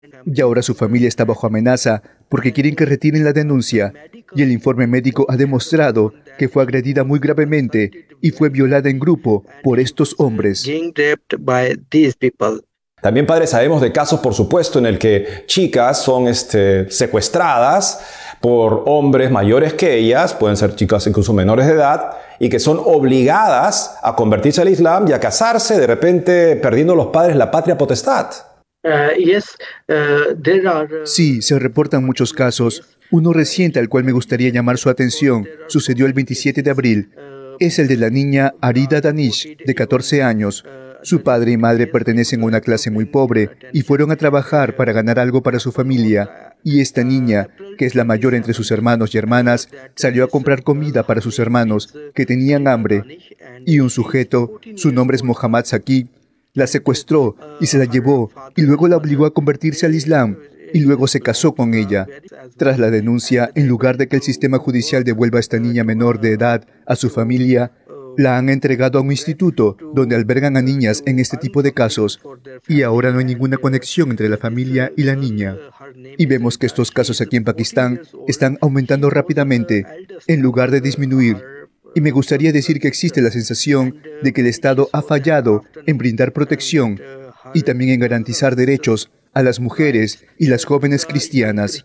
Y ahora su familia está bajo amenaza porque quieren que retiren la denuncia. Y el informe médico ha demostrado que fue agredida muy gravemente y fue violada en grupo por estos hombres. También, padre, sabemos de casos, por supuesto, en el que chicas son secuestradas por hombres mayores que ellas, pueden ser chicas incluso menores de edad, y que son obligadas a convertirse al Islam y a casarse, de repente perdiendo los padres la patria potestad. Sí, se reportan muchos casos. Uno reciente al cual me gustaría llamar su atención sucedió el 27 de abril. Es el de la niña Arida Danish, de 14 años. Su padre y madre pertenecen a una clase muy pobre y fueron a trabajar para ganar algo para su familia. Y esta niña, que es la mayor entre sus hermanos y hermanas, salió a comprar comida para sus hermanos, que tenían hambre. Y un sujeto, su nombre es Mohammad Saki, la secuestró y se la llevó y luego la obligó a convertirse al Islam y luego se casó con ella. Tras la denuncia, en lugar de que el sistema judicial devuelva a esta niña menor de edad a su familia, la han entregado a un instituto donde albergan a niñas en este tipo de casos y ahora no hay ninguna conexión entre la familia y la niña. Y vemos que estos casos aquí en Pakistán están aumentando rápidamente en lugar de disminuir. Y me gustaría decir que existe la sensación de que el Estado ha fallado en brindar protección y también en garantizar derechos a las mujeres y las jóvenes cristianas.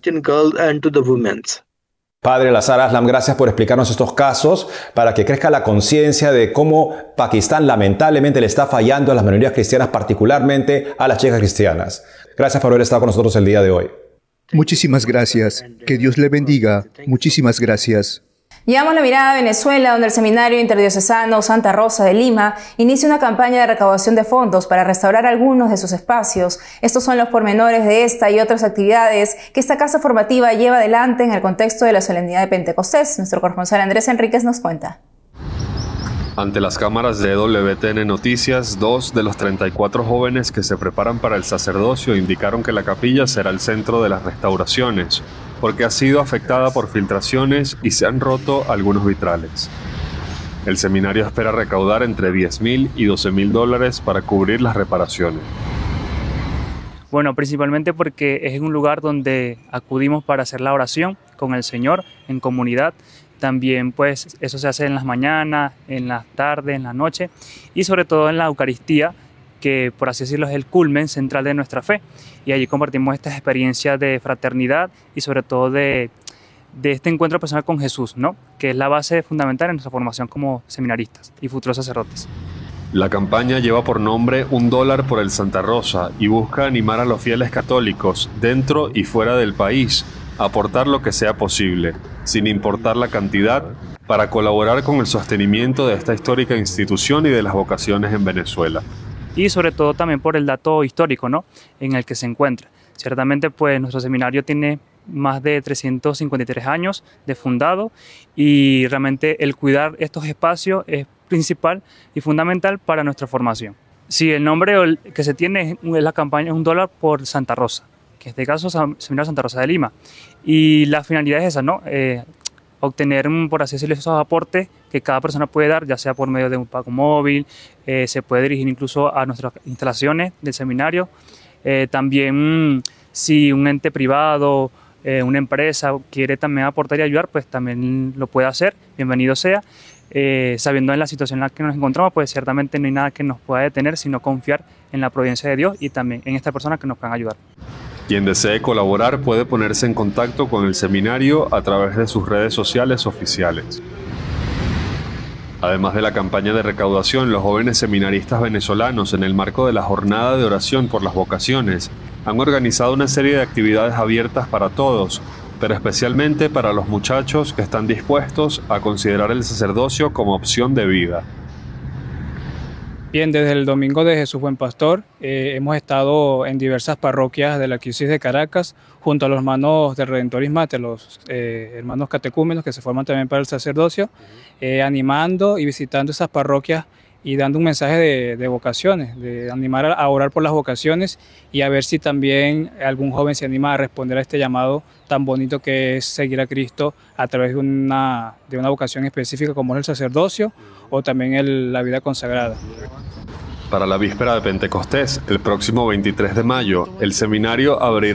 Padre Lazar Aslam, gracias por explicarnos estos casos para que crezca la conciencia de cómo Pakistán lamentablemente le está fallando a las minorías cristianas, particularmente a las chicas cristianas. Gracias por haber estado con nosotros el día de hoy. Muchísimas gracias. Que Dios le bendiga. Muchísimas gracias. Llevamos la mirada a Venezuela, donde el Seminario Interdiocesano Santa Rosa de Lima inicia una campaña de recaudación de fondos para restaurar algunos de sus espacios. Estos son los pormenores de esta y otras actividades que esta casa formativa lleva adelante en el contexto de la solemnidad de Pentecostés. Nuestro corresponsal Andrés Enríquez nos cuenta. Ante las cámaras de WTN Noticias, 2 de los 34 jóvenes que se preparan para el sacerdocio indicaron que la capilla será el centro de las restauraciones, porque ha sido afectada por filtraciones y se han roto algunos vitrales. El seminario espera recaudar entre $10,000 y $12,000 para cubrir las reparaciones. Bueno, principalmente porque es un lugar donde acudimos para hacer la oración con el Señor en comunidad. También pues eso se hace en las mañanas, en las tardes, en la noche y sobre todo en la Eucaristía, que por así decirlo es el culmen central de nuestra fe. Y allí compartimos estas experiencias de fraternidad y sobre todo de este encuentro personal con Jesús, ¿no? Que es la base fundamental en nuestra formación como seminaristas y futuros sacerdotes. La campaña lleva por nombre $1 por el Santa Rosa y busca animar a los fieles católicos dentro y fuera del país a aportar lo que sea posible, sin importar la cantidad, para colaborar con el sostenimiento de esta histórica institución y de las vocaciones en Venezuela. Y sobre todo también por el dato histórico, ¿no?, en el que se encuentra. Ciertamente pues nuestro seminario tiene más de 353 años de fundado y realmente el cuidar estos espacios es principal y fundamental para nuestra formación. Sí, el nombre que se tiene es la campaña $1 por Santa Rosa, que en este caso es Seminario Santa Rosa de Lima. Y la finalidad es esa, ¿no? Obtener, por así decirlo, esos aportes que cada persona puede dar, ya sea por medio de un pago móvil, se puede dirigir incluso a nuestras instalaciones del seminario. También si un ente privado, una empresa quiere también aportar y ayudar, pues también lo puede hacer, bienvenido sea. Sabiendo en la situación en la que nos encontramos, pues ciertamente no hay nada que nos pueda detener, sino confiar en la providencia de Dios y también en estas personas que nos puedan ayudar. Quien desee colaborar puede ponerse en contacto con el seminario a través de sus redes sociales oficiales. Además de la campaña de recaudación, los jóvenes seminaristas venezolanos, en el marco de la jornada de oración por las vocaciones, han organizado una serie de actividades abiertas para todos, pero especialmente para los muchachos que están dispuestos a considerar el sacerdocio como opción de vida. Bien, desde el Domingo de Jesús Buen Pastor hemos estado en diversas parroquias de la Arquidiócesis de Caracas junto a los hermanos del Redentorismo, los hermanos catecúmenos que se forman también para el sacerdocio, animando y visitando esas parroquias y dando un mensaje de vocaciones, de animar a orar por las vocaciones y a ver si también algún joven se anima a responder a este llamado tan bonito que es seguir a Cristo a través de una vocación específica como es el sacerdocio o también la vida consagrada. Para la víspera de Pentecostés, el próximo 23 de mayo, el seminario abrirá